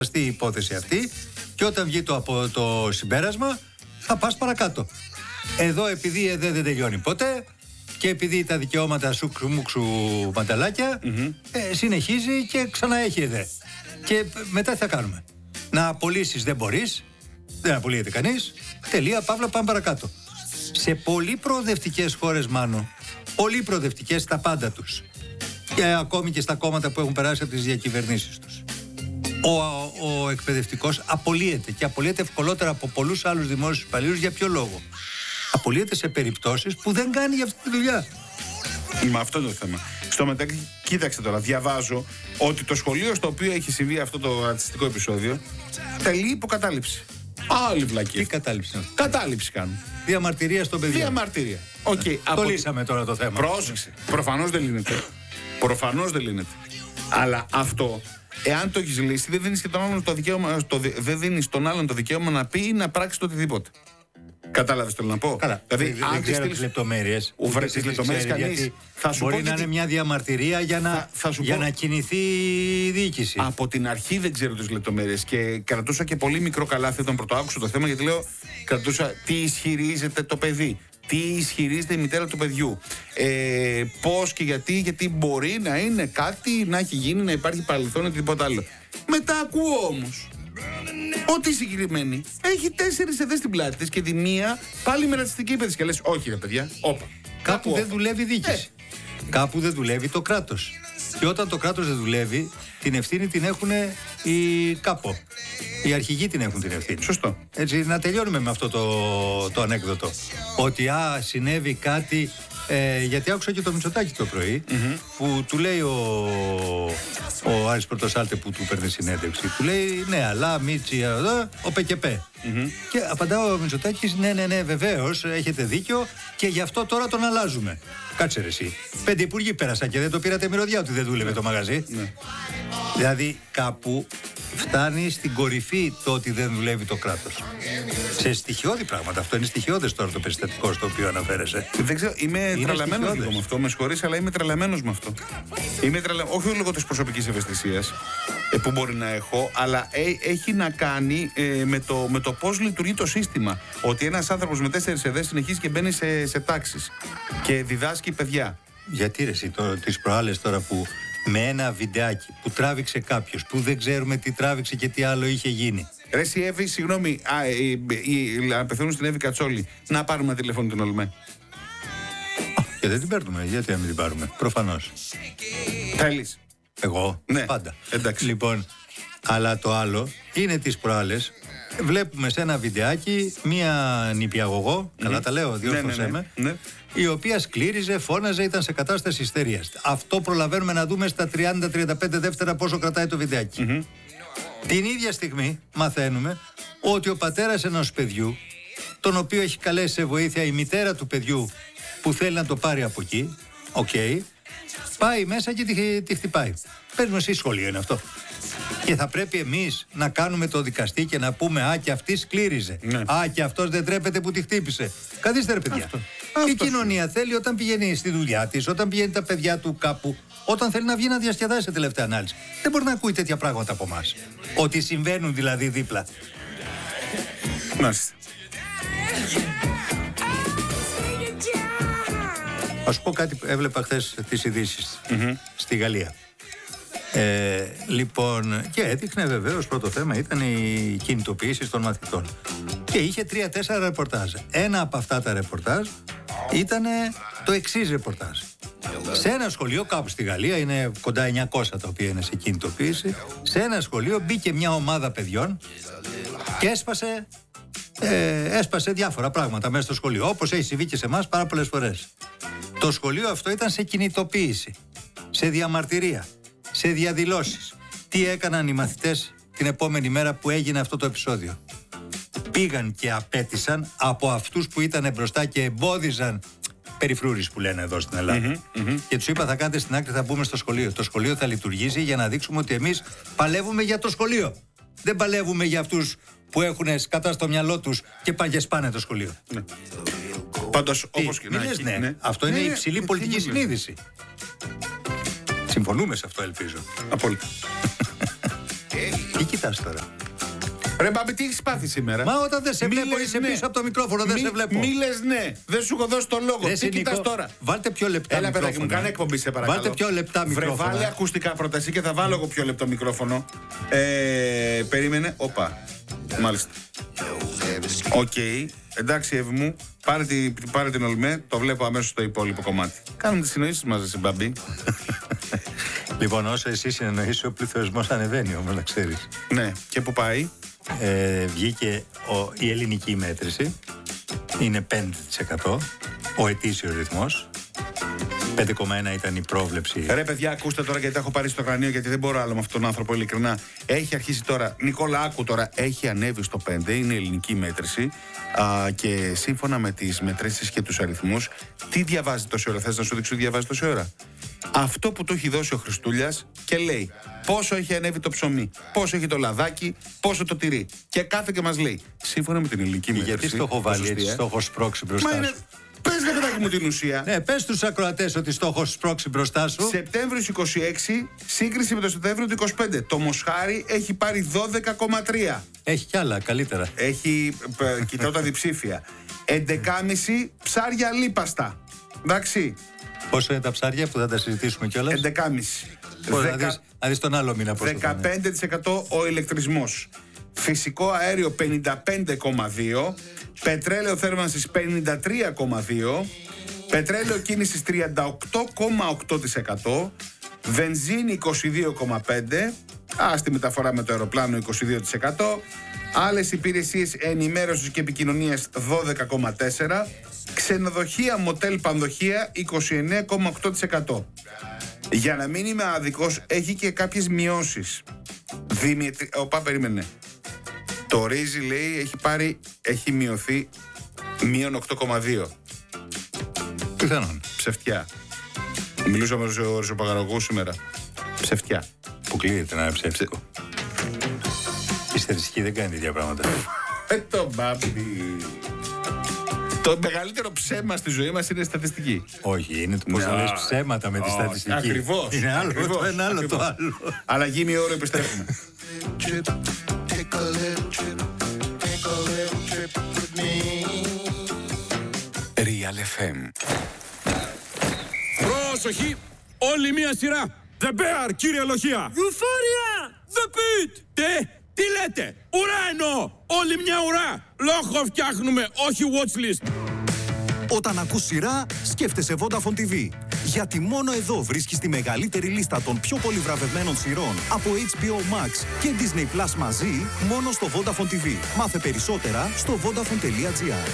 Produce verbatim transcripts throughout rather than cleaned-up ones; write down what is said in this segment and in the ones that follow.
η υπόθεση αυτή και όταν βγει το, από το συμπέρασμα θα πας παρακάτω. Εδώ επειδή ε, δεν, δεν τελειώνει ποτέ και επειδή τα δικαιώματα σου ξουμούξου μανταλάκια mm-hmm. ε, συνεχίζει και ξαναέχει εδέ. Και μετά τι θα κάνουμε? Να απολύσεις δεν μπορείς, δεν απολύεται κανείς, τελεία, παύλα, πάμε παρακάτω. Σε πολύ προοδευτικές χώρες, Μάνο, πολύ προοδευτικές στα πάντα τους και ακόμη και στα κόμματα που έχουν περάσει από τις διακυβερνήσεις τους, ο, ο εκπαιδευτικός απολύεται και απολύεται ευκολότερα από πολλούς άλλους δημόσιους υπαλλήλους. Για ποιο λόγο? Απολύεται σε περιπτώσεις που δεν κάνει για αυτή τη δουλειά. Με αυτό είναι το θέμα. Στο μεταξύ, κοίταξε τώρα, διαβάζω ότι το σχολείο στο οποίο έχει συμβεί αυτό το ρατσιστικό επεισόδιο τελεί υποκατάληψη. Άλλη βλακή. Τι κατάληψη? Κατάληψη κάνουν. Διαμαρτυρία στον παιδί. Διαμαρτυρία. Okay, ναι. από... Το λύσαμε τώρα το θέμα. Πρόσεξε. Προφανώς δεν λύνεται. Προφανώς δεν λύνεται. Αλλά αυτό, εάν το έχεις λύσει, δεν δίνεις και τον άλλον το δικαίωμα, το, δεν δίνεις τον άλλον το δικαίωμα να πει ή να πράξει το οτιδήποτε. Κατάλαβες τι θέλω να πω? Καλά. Δηλαδή, δεν, δεν ξέρω τις λεπτομέρειες. Ούτε τις λεπτομέρειες κανείς. Θα σου μπορεί πω να είναι μια διαμαρτυρία για να, θα, θα για πω... να κινηθεί η διοίκηση. Από την αρχή δεν ξέρω τις λεπτομέρειες και κρατούσα και πολύ μικρό καλάθι όταν πρωτοάκουσα το θέμα, γιατί λέω, κρατούσα τι ισχυρίζεται το παιδί. Τι ισχυρίζεται η μητέρα του παιδιού. Ε, πώς και γιατί, γιατί μπορεί να είναι κάτι, να έχει γίνει, να υπάρχει παρελθόν ή τίποτα άλλο. Μετά ακούω όμως ότι η συγκεκριμένη έχει τέσσερις εδές στην πλάτη της και τη μία πάλι με ρατσιστική ύπεθρη. Και λες, όχι ρε παιδιά, όπα. Κάπου όπα. δεν δουλεύει η διοίκηση. Ε. Κάπου δεν δουλεύει το κράτος. Και όταν το κράτος δεν δουλεύει, την ευθύνη την έχουν οι ΚΑΠΟ. Οι αρχηγοί την έχουν την ευθύνη. Σωστό. Έτσι, να τελειώνουμε με αυτό το, το ανέκδοτο. Ότι α, συνέβη κάτι. Ε, γιατί άκουσα και το Μητσοτάκη το πρωί, mm-hmm. που του λέει ο, ο Άρης Πρωτοσάλτε που του παίρνει συνέντευξη. Του λέει ναι, αλλά Μίτσι, εδώ, ο ΠΚΠ. Mm-hmm. Και απαντάω ο Μητσοτάκης, ναι, ναι, ναι, βεβαίως, έχετε δίκιο και γι' αυτό τώρα τον αλλάζουμε. Κάτσε ρε εσύ. Πέντε υπουργοί πέρασαν και δεν το πήρατε μυρωδιά ότι δεν δούλευε το μαγαζί. Ναι. Δηλαδή κάπου φτάνει στην κορυφή το ότι δεν δουλεύει το κράτος. Σε στοιχειώδη πράγματα. Αυτό είναι στοιχειώδες τώρα το περιστατικό στο οποίο αναφέρεσαι. Δεν ξέρω, είμαι τρελαμένος με αυτό. Με συγχωρείς, αλλά είμαι τρελαμένος με αυτό. Είμαι τρελα... Όχι λόγω της προσωπικής ευαισθησίας ε, που μπορεί να έχω, αλλά ε, έχει να κάνει ε, με, το, με το πώς λειτουργεί το σύστημα. Ότι ένας άνθρωπος με τέσσερις εδές συνεχίζει και μπαίνει σε, σε τάξεις και διδάσκει παιδιά. Γιατί ρε εσύ, το, τις προάλλες τώρα που με ένα βιντεάκι που τράβηξε κάποιος που δεν ξέρουμε τι τράβηξε και τι άλλο είχε γίνει. Ρε εσύ Εύη, συγγνώμη, απευθύνουν στην Εύη Κατσόλη να πάρουμε τηλέφωνο την Ολμέ. Και δεν την παίρνουμε, γιατί να μην την πάρουμε, προφανώς. Θέλεις? Εγώ, ναι, πάντα. Εντάξει. Λοιπόν, αλλά το άλλο είναι τις προάλλες. Βλέπουμε σε ένα βιντεάκι μία νηπιαγωγό, mm-hmm. καλά τα λέω, διόρθωσέ ναι, ναι, ναι, με, ναι. η οποία σκλήριζε, φώναζε, ήταν σε κατάσταση ιστερίας. Αυτό προλαβαίνουμε να δούμε στα τριάντα με τριάντα πέντε δεύτερα πόσο κρατάει το βιντεάκι. Mm-hmm. Την ίδια στιγμή μαθαίνουμε ότι ο πατέρας ενός παιδιού, τον οποίο έχει καλέσει σε βοήθεια η μητέρα του παιδιού που θέλει να το πάρει από εκεί, οκ, okay, πάει μέσα και τη, τη χτυπάει. Πες μου εσύ, σχολείο είναι αυτό? Και θα πρέπει εμείς να κάνουμε το δικαστή και να πούμε α, και αυτή σκλήριζε. Ναι. Α, και αυτός δεν τρέπεται που τη χτύπησε. Καθίστε ρε παιδιά. Αυτό. Η αυτό κοινωνία σου. Θέλει όταν πηγαίνει στη δουλειά της, όταν πηγαίνει τα παιδιά του κάπου, όταν θέλει να βγει να διασκεδάσει σε τελευταία ανάλυση. Δεν μπορεί να ακούει τέτοια πράγματα από εμάς. Ότι συμβαίνουν δηλαδή δίπλα. Μάλιστα. Θα σου πω κάτι που έβλεπα χθες τις ειδήσεις mm-hmm. στη Γαλλία. Ε, λοιπόν, και έδειχνε βεβαίως πρώτο θέμα ήταν η κινητοποίηση των μαθητών. Και είχε τρία-τέσσερα ρεπορτάζ. Ένα από αυτά τα ρεπορτάζ ήταν το εξής ρεπορτάζ. Σε ένα σχολείο κάπου στη Γαλλία, είναι κοντά εννιακόσια τα οποία είναι σε κινητοποίηση, σε ένα σχολείο μπήκε μια ομάδα παιδιών και έσπασε, ε, έσπασε διάφορα πράγματα μέσα στο σχολείο, όπως έχει συμβεί και σε εμάς πάρα πολλές φορές. Το σχολείο αυτό ήταν σε κινητοποίηση, σε διαμαρτυρία, σε διαδηλώσεις. Τι έκαναν οι μαθητές την επόμενη μέρα που έγινε αυτό το επεισόδιο? Πήγαν και απέτησαν από αυτούς που ήταν μπροστά και εμπόδιζαν, περιφρούρης που λένε εδώ στην Ελλάδα. Mm-hmm, mm-hmm. Και τους είπα θα κάνετε στην άκρη, θα μπούμε στο σχολείο. Το σχολείο θα λειτουργήσει για να δείξουμε ότι εμείς παλεύουμε για το σχολείο. Δεν παλεύουμε για αυτούς που έχουν σκατά στο μυαλό τους και πάνε και σπάνε το σχολείο. Ναι. Πάντως, όπως και να έχει, ναι. ναι. Αυτό είναι ναι, υψηλή ναι, πολιτική ναι, συνείδηση. Συμφωνούμε σε αυτό, ελπίζω. Απόλυτα. Τι κοιτάς τώρα? Ρε Μπάμπη, τι έχεις πάθει σήμερα? Μα όταν δεν σε Μη βλέπω, λες είσαι ναι. πίσω από το μικρόφωνο, δεν Μη, σε βλέπω. Μη λες ναι, δεν σου έχω δώσει το λόγο. Ρε, Τι κοιτάς Νίκο, τώρα? Βάλτε πιο λεπτά Έλα, μικρόφωνα. παιδάκι μου, κάνε εκπομπή, σε παρακαλώ. Βάλτε πιο λεπτά μικρόφωνα. Βρε, βάλε ακουστικά πρώτα εσύ και θα βάλω εγώ πιο λεπτό μικρόφωνο. Ε, περίμενε. Όπα. Μάλιστα. Οκ. Okay. Εντάξει, Εύη μου, πάρε, τη, πάρε την Ολμέ, το βλέπω αμέσως στο υπόλοιπο κομμάτι. Κάνουμε τις συνοήσεις μας, εσύ Μπαμπή. Λοιπόν, όσο εσύ συνεννοείς, ο πληθωρισμός ανεβαίνει όμως, να ξέρεις. Ναι, και πού πάει? Ε, βγήκε ο, η ελληνική μέτρηση, είναι πέντε τοις εκατό, ο ετήσιος ρυθμός. πέντε κόμμα ένα ήταν η πρόβλεψη. Ρε παιδιά, ακούστε τώρα, γιατί τα έχω πάρει στο κρανίο, γιατί δεν μπορώ άλλο με αυτόν τον άνθρωπο, ειλικρινά. Έχει αρχίσει τώρα, Νικόλα, άκου τώρα, έχει ανέβει στο πέντε, είναι η ελληνική μέτρηση. Α, και σύμφωνα με τις μετρήσεις και τους αριθμούς, τι διαβάζει τόση ώρα? Θες να σου δείξω τι διαβάζει τόση ώρα? Αυτό που του έχει δώσει ο Χριστούλιας και λέει πόσο έχει ανέβει το ψωμί, πόσο έχει το λαδάκι, πόσο το τυρί. Και κάθε και μας λέει, σύμφωνα με την ελληνική μέτρηση. Γιατί στο έχω βάλει έτσι, στο έχω σπρώξει μπροστά είναι... σου. Πες ρε παιδάκι μου την ουσία. Ναι, πες στους ακροατές ότι στο έχω σπρώξει μπροστά σου. Σεπτέμβριος είκοσι έξι, σύγκριση με το Σεπτέμβριο του είκοσι πέντε. Το μοσχάρι έχει πάρει δώδεκα κόμμα τρία. Έχει κι άλλα, καλύτερα. Έχει, π, κοιτάω τα διψήφια. έντεκα κόμμα πέντε ψάρια λίπαστα. Εντάξει. Πόσο είναι τα ψάρια που θα τα συζητήσουμε κιόλας? έντεκα κόμμα πέντε. Να δεις, να δεις τον άλλο μήνα πώς θα είναι. δεκαπέντε τοις εκατό ο ηλεκτρισμός. Φυσικό αέριο πενήντα πέντε κόμμα δύο. Πετρέλαιο θέρμανσης πενήντα τρία κόμμα δύο. Πετρέλαιο κίνησης τριάντα οκτώ κόμμα οκτώ τοις εκατό. Βενζίνη είκοσι δύο κόμμα πέντε. Α, στη μεταφορά με το αεροπλάνο είκοσι δύο τοις εκατό. Άλλες υπηρεσίες ενημέρωσης και επικοινωνίας δώδεκα κόμμα τέσσερα. Ξενοδοχεία, μοτέλ, πανδοχεία είκοσι εννέα κόμμα οκτώ τοις εκατό. Για να μην είμαι άδικος, έχει και κάποιες μειώσεις. Δημητρη... Οπα, περίμενε. Το ρύζι, λέει, έχει πάρει, έχει μειωθεί μείον οκτώ κόμμα δύο. Πιθανόν. Ψευτιά. Μιλούσαμε με τους ριζοπαγαραγούς σήμερα. Ψευτιά. Που κλείεται να είναι ψεύτικο. Η στατιστική δεν κάνει τέτοια πράγματα. Ε, το μπάμπι. Το μεγαλύτερο ψέμα στη ζωή μας είναι η στατιστική. Όχι, είναι το πώς θα λες ψέματα με τη στατιστική. Ακριβώς. Είναι άλλο ακριβώς, το ένα, άλλο ακριβώς. το άλλο. Αλλαγή μία ώρα, επιστρέφουμε. Real εφ εμ. Πρόσοχη! Όλη μία σειρά! The Bear, κύριε Λοχεία! Euphoria! The Pit! Τι, τι λέτε? Ουρά εννοώ! Όλη μια ουρά! Λόγο φτιάχνουμε, όχι watchlist! Όταν ακούς σειρά, σκέφτεσαι Vodafone τι βι. Γιατί μόνο εδώ βρίσκεις τη μεγαλύτερη λίστα των πιο πολύ βραβευμένων σειρών από έιτς μπι ο Max και Disney Plus μαζί, μόνο στο Vodafone τι βι. Μάθε περισσότερα στο vodafone τελεία τζι άρ.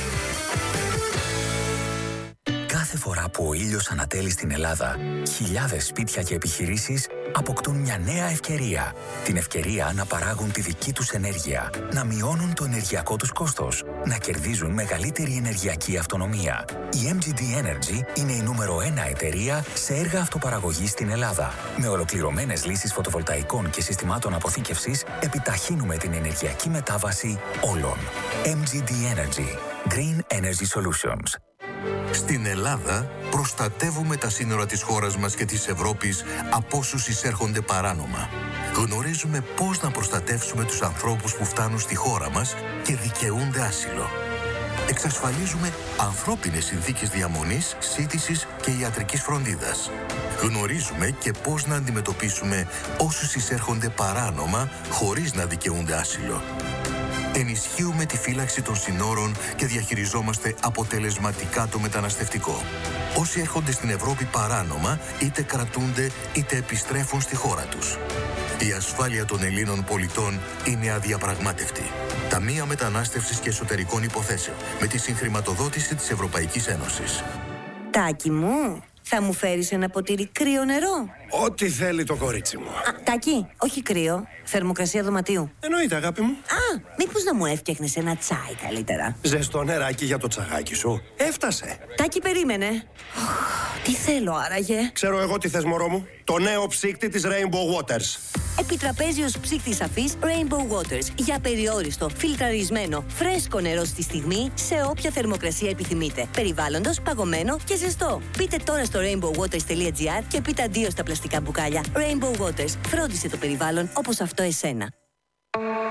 Κάθε φορά που ο ήλιος ανατέλει στην Ελλάδα, χιλιάδες σπίτια και επιχειρήσεις αποκτούν μια νέα ευκαιρία. Την ευκαιρία να παράγουν τη δική τους ενέργεια, να μειώνουν το ενεργειακό τους κόστος, να κερδίζουν μεγαλύτερη ενεργειακή αυτονομία. Η εμ τζι ντι Energy είναι η νούμερο ένα εταιρεία σε έργα αυτοπαραγωγής στην Ελλάδα. Με ολοκληρωμένες λύσεις φωτοβολταϊκών και συστημάτων αποθήκευσης, επιταχύνουμε την ενεργειακή μετάβαση όλων. εμ τζι ντι Energy. Green Energy Solutions. Στην Ελλάδα προστατεύουμε τα σύνορα της χώρας μας και της Ευρώπης από όσους εισέρχονται παράνομα. Γνωρίζουμε πώς να προστατεύσουμε τους ανθρώπους που φτάνουν στη χώρα μας και δικαιούνται άσυλο. Εξασφαλίζουμε ανθρώπινες συνθήκες διαμονής, σύντησης και ιατρικής φροντίδας. Γνωρίζουμε και πώς να αντιμετωπίσουμε όσους εισέρχονται παράνομα χωρίς να δικαιούνται άσυλο. Ενισχύουμε τη φύλαξη των συνόρων και διαχειριζόμαστε αποτελεσματικά το μεταναστευτικό. Όσοι έρχονται στην Ευρώπη παράνομα, είτε κρατούνται είτε επιστρέφουν στη χώρα τους. Η ασφάλεια των Ελλήνων πολιτών είναι αδιαπραγμάτευτη. Ταμεία Μετανάστευσης και Εσωτερικών Υποθέσεων, με τη συγχρηματοδότηση της Ευρωπαϊκής Ένωσης. Τάκη μου, θα μου φέρεις ένα ποτήρι κρύο νερό? Ό,τι θέλει το κορίτσι μου. Α, Τάκη, όχι κρύο, θερμοκρασία δωματίου. Εννοείται, αγάπη μου. Α, μήπως να μου έφτιαχνες ένα τσάι καλύτερα? Ζεστό νεράκι για το τσαγάκι σου. Έφτασε. Τάκη, περίμενε. Οχ, τι θέλω άραγε? Ξέρω εγώ τι θες, μωρό μου. Το νέο ψύκτη της Rainbow Waters. Επιτραπέζιος ψύκτης αφής Rainbow Waters. Για περιόριστο, φιλτραρισμένο, φρέσκο νερό στη στιγμή, σε όποια θερμοκρασία επιθυμείτε. Περιβάλλοντος, παγωμένο και ζεστό. Μπείτε τώρα στο rainbow waters τελεία τζι άρ και πείτε αντίο στα πλαστικά μπουκάλια. Rainbow Waters. Φρόντισε το περιβάλλον όπως αυτό εσένα.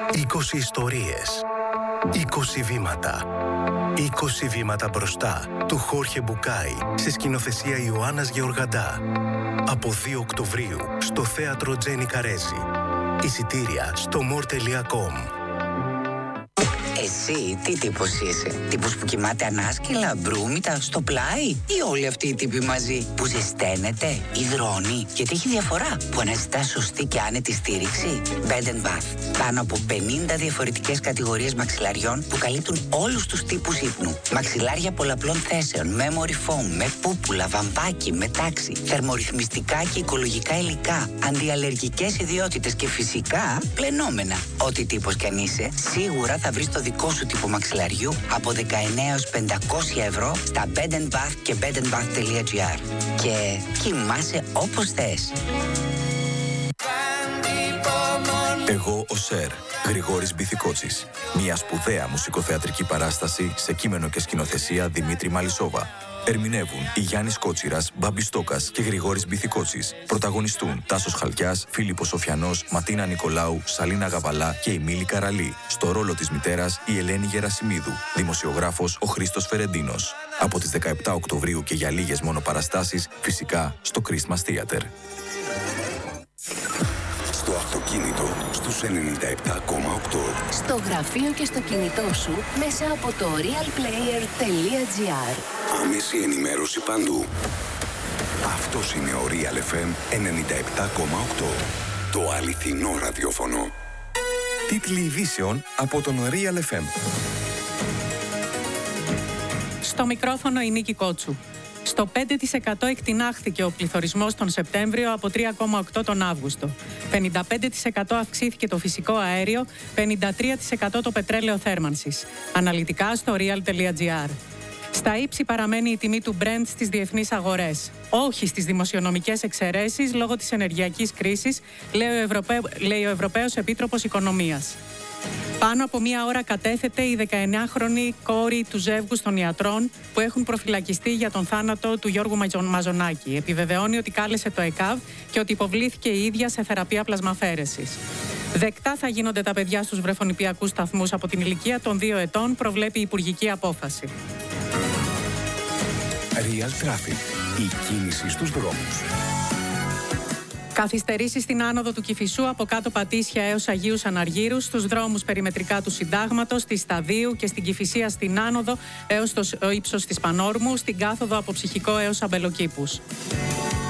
είκοσι ιστορίες. είκοσι βήματα. είκοσι βήματα μπροστά του Χόρχε Μπουκάη σε σκηνοθεσία Ιωάννας Γεωργαντά. Από δύο Οκτωβρίου στο θέατρο Τζένι Καρέζη. Εισιτήρια στο μορ τελεία κομ. Εσύ τι τύπος είσαι? Τύπος που κοιμάται ανάσκελα, μπρούμητα, στο πλάι? Ή όλοι αυτοί οι τύποι μαζί που ζεσταίνεται, υδρώνει? Γιατί έχει διαφορά που αναζητά σωστή και άνετη στήριξη. Bed and Bath. Πάνω από πενήντα διαφορετικές κατηγορίες μαξιλαριών που καλύπτουν όλους τους τύπους ύπνου. Μαξιλάρια πολλαπλών θέσεων, memory foam, με πούπουλα, βαμβάκι, με τάξη, θερμορυθμιστικά και οικολογικά υλικά, αντιαλλεργικές ιδιότητες και φυσικά πλενόμενα. Ό,τι τύπος κι αν είσαι, σίγουρα θα βρεις το δικό σου τύπο μαξιλαριού από δεκαεννέα έως πεντακόσια ευρώ στα Bed and Bath και bed and bath τελεία gr. Και κοιμάσαι όπως θες. Εγώ ο Σερ, Γρηγόρης Μπιθικότσης. Μια σπουδαία μουσικοθεατρική παράσταση σε κείμενο και σκηνοθεσία Δημήτρη Μαλισσόβα. Ερμηνεύουν η Γιάννης Κότσιρας, Μπάμπης Στόκας και Γρηγόρης Μπιθικότσης. Πρωταγωνιστούν Τάσος Χαλκιάς, Φίλιππος Σοφιανός, Ματίνα Νικολάου, Σαλίνα Γαβαλά και η Μίλη Καραλή. Στο ρόλο της μητέρας η Ελένη Γερασιμίδου. Δημοσιογράφος ο Χρήστος Φερεντίνος. Από τις δεκαεπτά Οκτωβρίου και για λίγες μόνο παραστάσεις, φυσικά στο Christmas Theater. Στο αυτοκίνητο στους ενενήντα επτά κόμμα οκτώ. Στο γραφείο και στο κινητό σου μέσα από το real player τελεία gr. Άμεση ενημέρωση παντού. Αυτός είναι ο Real εφ εμ ενενήντα επτά κόμμα οκτώ. Το αληθινό ραδιόφωνο. Τίτλοι ειδήσεων από τον Real εφ εμ. Στο μικρόφωνο η Νίκη Κότσου. Στο πέντε τοις εκατό εκτινάχθηκε ο πληθωρισμός τον Σεπτέμβριο από τρία κόμμα οκτώ τον Αύγουστο. πενήντα πέντε τοις εκατό αυξήθηκε το φυσικό αέριο, πενήντα τρία τοις εκατό το πετρέλαιο θέρμανσης. Αναλυτικά στο real τελεία gr. Στα ύψη παραμένει η τιμή του Brent στις διεθνείς αγορές. Όχι στις δημοσιονομικές εξαιρέσεις λόγω της ενεργειακής κρίσης, λέει ο, Ευρωπαί... λέει ο Ευρωπαίος Επίτροπος Οικονομίας. Πάνω από μία ώρα κατέθεται η δεκαεννιάχρονη κόρη του ζεύγους των ιατρών που έχουν προφυλακιστεί για τον θάνατο του Γιώργου Μαζονάκη. Επιβεβαιώνει ότι κάλεσε το ΕΚΑΒ και ότι υποβλήθηκε η ίδια σε θεραπεία πλασμαφέρεσης. Δεκτά θα γίνονται τα παιδιά στους βρεφονιπιακούς σταθμούς από την ηλικία των δύο ετών, προβλέπει η υπουργική απόφαση. Real Traffic. Η κίνηση στους δρόμους. Καθυστερήσεις στην άνοδο του Κηφισού από κάτω Πατήσια έως Αγίους Αναργύρους, στους δρόμους περιμετρικά του Συντάγματος, στη Σταδίου και στην Κηφισία στην άνοδο έως το ύψος της Πανόρμου, στην κάθοδο από Ψυχικό έως Αμπελοκήπους.